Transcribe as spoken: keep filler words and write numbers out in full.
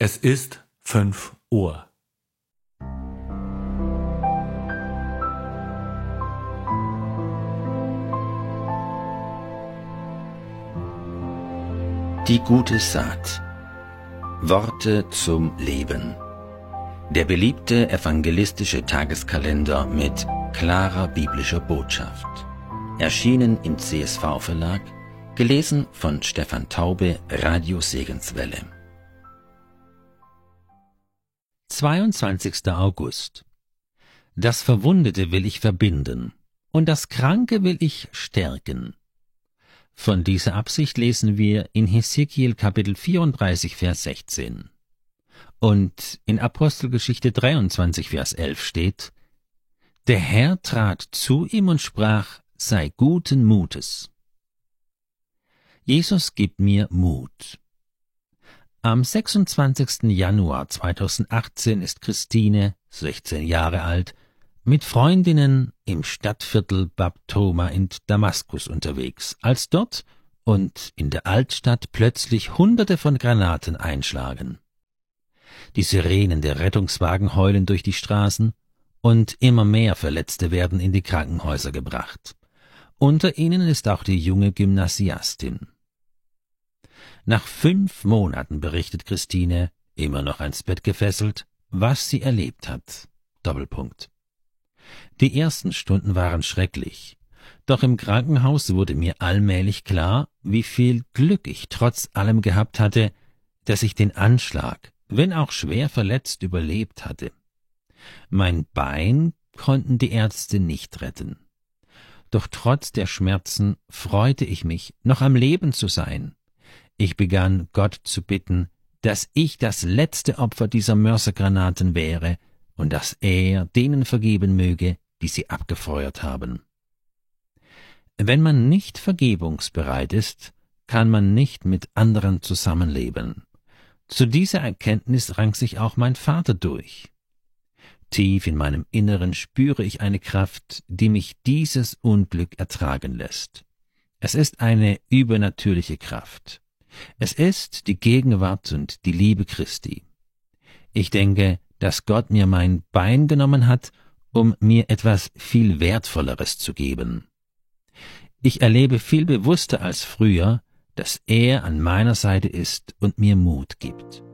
Es ist fünf Uhr. Die gute Saat. Worte zum Leben. Der beliebte evangelistische Tageskalender mit klarer biblischer Botschaft. Erschienen im C S V-Verlag, gelesen von Stefan Taube, Radio Segenswelle. zweiundzwanzigster August. Das Verwundete will ich verbinden, und das Kranke will ich stärken. Von dieser Absicht lesen wir in Hesekiel Kapitel vierunddreißig, Vers sechzehn. Und in Apostelgeschichte dreiundzwanzig, Vers elf steht: Der Herr trat zu ihm und sprach: Sei guten Mutes. Jesus gibt mir Mut. Am sechsundzwanzigsten Januar zweitausendachtzehn ist Christine, sechzehn Jahre alt, mit Freundinnen im Stadtviertel Bab Toma in Damaskus unterwegs, als dort und in der Altstadt plötzlich Hunderte von Granaten einschlagen. Die Sirenen der Rettungswagen heulen durch die Straßen und immer mehr Verletzte werden in die Krankenhäuser gebracht. Unter ihnen ist auch die junge Gymnasiastin. Nach fünf Monaten berichtet Christine, immer noch ans Bett gefesselt, was sie erlebt hat. Doppelpunkt. Die ersten Stunden waren schrecklich, doch im Krankenhaus wurde mir allmählich klar, wie viel Glück ich trotz allem gehabt hatte, dass ich den Anschlag, wenn auch schwer verletzt, überlebt hatte. Mein Bein konnten die Ärzte nicht retten. Doch trotz der Schmerzen freute ich mich, noch am Leben zu sein. Ich begann, Gott zu bitten, dass ich das letzte Opfer dieser Mörsergranaten wäre und dass er denen vergeben möge, die sie abgefeuert haben. Wenn man nicht vergebungsbereit ist, kann man nicht mit anderen zusammenleben. Zu dieser Erkenntnis rang sich auch mein Vater durch. Tief in meinem Inneren spüre ich eine Kraft, die mich dieses Unglück ertragen lässt. Es ist eine übernatürliche Kraft. Es ist die Gegenwart und die Liebe Christi. Ich denke, dass Gott mir mein Bein genommen hat, um mir etwas viel Wertvolleres zu geben. Ich erlebe viel bewusster als früher, dass er an meiner Seite ist und mir Mut gibt.